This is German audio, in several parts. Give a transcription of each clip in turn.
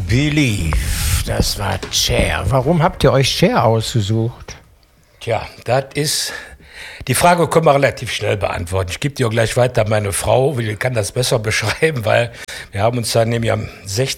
Believe, das war Cher. Warum habt ihr euch Cher ausgesucht? Tja, das ist... Die Frage können wir relativ schnell beantworten. Ich gebe die auch gleich weiter an meine Frau, die kann das besser beschreiben, weil wir haben uns dann nämlich am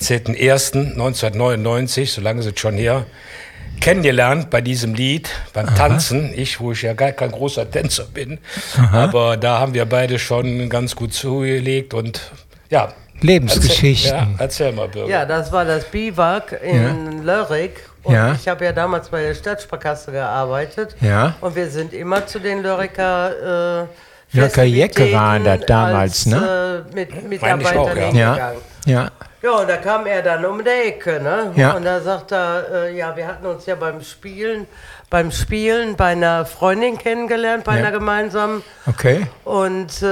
16.01.1999, so lange ist es schon her, kennengelernt bei diesem Lied, beim Tanzen. Wo ich ja gar kein großer Tänzer bin. Aber da haben wir beide schon ganz gut zugelegt und ja. Lebensgeschichten. Erzähl mal, Birgit. Ja, das war das Biwak in Lörrick. Und ich habe ja damals bei der Stadtsparkasse gearbeitet. Ja. Und wir sind immer zu den Lörricker Lörricker Jäcke waren das damals, ne? Mit Mitarbeitern hingegangen. Ja. Ja, und da kam er dann um die Ecke, ne? Ja. Und da sagt er, ja, wir hatten uns ja beim Spielen bei einer Freundin kennengelernt, bei einer gemeinsamen. Okay. Und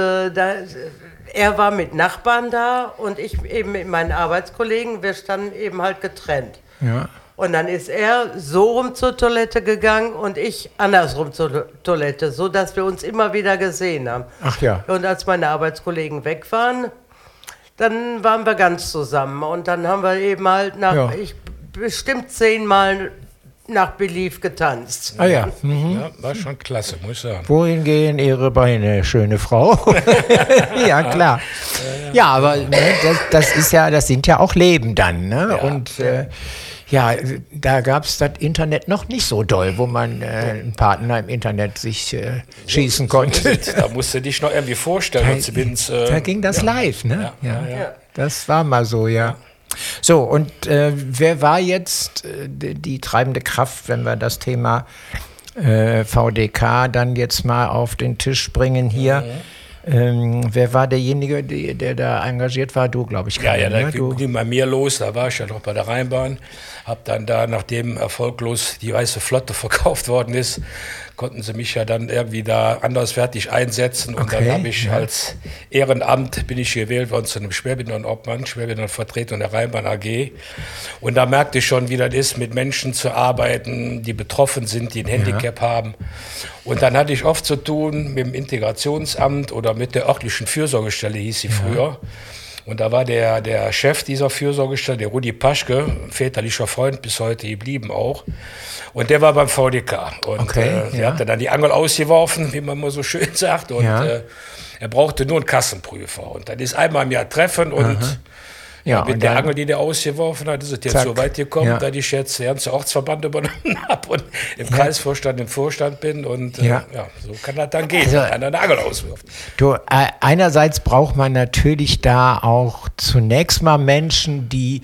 er war mit Nachbarn da und ich eben mit meinen Arbeitskollegen. Wir standen eben halt getrennt. Ja. Und dann ist er so rum zur Toilette gegangen und ich andersrum zur Toilette, sodass wir uns immer wieder gesehen haben. Ach ja. Und als meine Arbeitskollegen weg waren, dann waren wir ganz zusammen. Und dann haben wir eben halt bestimmt 10 Mal nach Believe getanzt. Ah ja. Ja, war schon klasse, muss ich sagen. Wohin gehen Ihre Beine, schöne Frau? Ja, klar. Ja, aber ne, das sind ja auch Leben dann. Ne? Ja. Und da gab es das Internet noch nicht so doll, wo man einen Partner im Internet sich schießen konnte. Da musst du dich noch irgendwie vorstellen. Da ging das live, ne? Ja. Das war mal so, ja. So, und wer war jetzt die treibende Kraft, wenn wir das Thema VDK dann jetzt mal auf den Tisch bringen hier? Wer war derjenige, der da engagiert war? Du, glaube ich. Da ging bei mir los, da war ich ja noch bei der Rheinbahn, hab dann da, nachdem erfolglos die Weiße Flotte verkauft worden ist, konnten sie mich ja dann irgendwie da anderswertig einsetzen und dann habe ich als Ehrenamt bin ich gewählt worden zu einem Schwerbehindertenobmann, Schwerbehindertenvertretung der Rheinbahn AG und da merkte ich schon, wie das ist, mit Menschen zu arbeiten, die betroffen sind, die ein Handicap haben und dann hatte ich oft zu tun mit dem Integrationsamt oder mit der örtlichen Fürsorgestelle, hieß sie früher. Und da war der Chef dieser Fürsorgestelle, der Rudi Paschke, väterlicher Freund bis heute geblieben auch. Und der war beim VDK. Und der hat dann die Angel ausgeworfen, wie man mal so schön sagt. Und er brauchte nur einen Kassenprüfer. Und dann ist einmal im Jahr Treffen und mit der Angel, die der ausgeworfen hat, ist es jetzt so weit gekommen, dass ich jetzt den ganzen Ortsverband übernommen habe und im Kreisvorstand, im Vorstand bin. Und so kann das dann gehen, wenn einer eine Angel auswirft. Du, einerseits braucht man natürlich da auch zunächst mal Menschen, die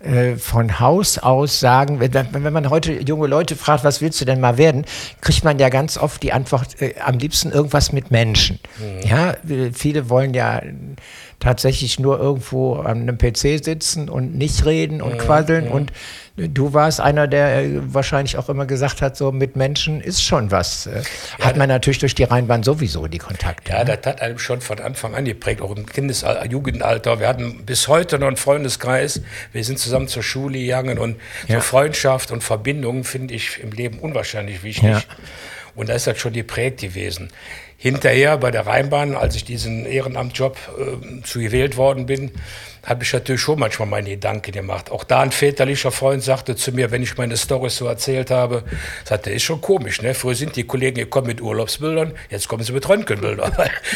von Haus aus sagen, wenn man heute junge Leute fragt, was willst du denn mal werden, kriegt man ja ganz oft die Antwort, am liebsten irgendwas mit Menschen. Ja, viele wollen ja tatsächlich nur irgendwo an einem PC sitzen und nicht reden und quasseln. Und du warst einer, der wahrscheinlich auch immer gesagt hat, so mit Menschen ist schon was. Hat man natürlich durch die Rheinbahn sowieso die Kontakte. Ja, das hat einem schon von Anfang an geprägt, auch im Jugendalter. Wir hatten bis heute noch einen Freundeskreis. Wir sind zusammen zur Schule gegangen und so Freundschaft und Verbindung finde ich im Leben unwahrscheinlich wichtig. Ja. Und da ist das schon geprägt gewesen. Hinterher bei der Rheinbahn, als ich diesen Ehrenamtjob gewählt worden bin, habe ich natürlich schon manchmal meine Gedanken gemacht. Auch da ein väterlicher Freund sagte zu mir, wenn ich meine Storys so erzählt habe, sagte, ist schon komisch, ne? Früher sind die Kollegen gekommen mit Urlaubsbildern, jetzt kommen sie mit Röntgenbildern.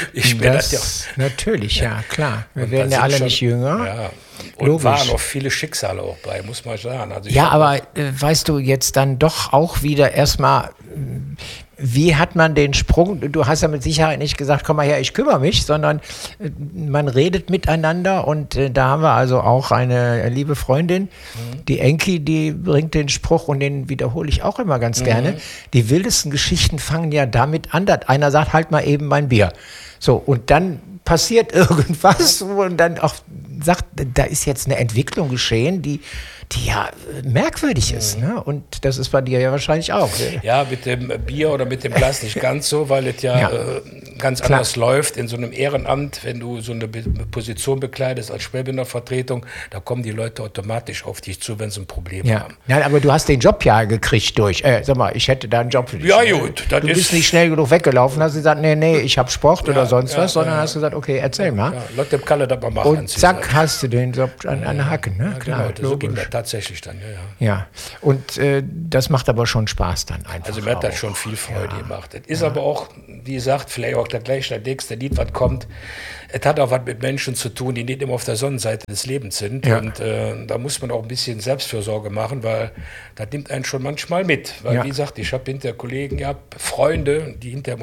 Natürlich, ja, klar. Wir werden ja alle nicht jünger. Ja. Und logisch. Waren noch viele Schicksale auch bei, muss man sagen. Also aber weißt du, jetzt dann doch auch wieder erstmal, wie hat man den Sprung, du hast ja mit Sicherheit nicht gesagt, komm mal her, ich kümmere mich, sondern man redet miteinander und da haben wir also auch eine liebe Freundin, die Enki, die bringt den Spruch und den wiederhole ich auch immer ganz gerne, die wildesten Geschichten fangen ja damit an, dass einer sagt, halt mal eben mein Bier. So, und dann passiert irgendwas und dann auch sagt, da ist jetzt eine Entwicklung geschehen, die ja merkwürdig ist. Ne? Und das ist bei dir ja wahrscheinlich auch. Ja, mit dem Bier oder mit dem Glas nicht ganz so, weil es ganz anders läuft in so einem Ehrenamt, wenn du so eine Position bekleidest als Schwerbehindertenvertretung, da kommen die Leute automatisch auf dich zu, wenn sie ein Problem haben. Nein, aber du hast den Job ja gekriegt durch. Sag mal, ich hätte da einen Job für dich. Ja, gut. Du bist nicht schnell genug weggelaufen, hast gesagt, nee, ich habe Sport oder sonst was, sondern hast gesagt, okay, erzähl mal. Ja, Leute im Kalle, das mal machen. Und zack, hast du den Job an der Hacken. Ne? Ja, klar, genau, so ging das tatsächlich dann, ja. Ja, und das macht aber schon Spaß dann einfach. Also mir hat das schon viel Freude gemacht. Es ist aber auch, wie gesagt, vielleicht auch das nächste Lied, was kommt. Es hat auch was mit Menschen zu tun, die nicht immer auf der Sonnenseite des Lebens sind. Ja. Und da muss man auch ein bisschen Selbstfürsorge machen, weil das nimmt einen schon manchmal mit. Weil, wie gesagt, ich habe hinter Kollegen gehabt, Freunde, die hinter